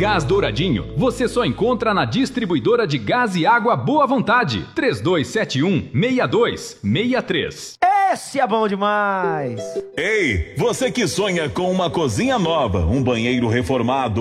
Gás Douradinho, você só encontra na distribuidora de gás e água Boa Vontade. 3271-6263. Esse é bom demais! Ei, você que sonha com uma cozinha nova, um banheiro reformado,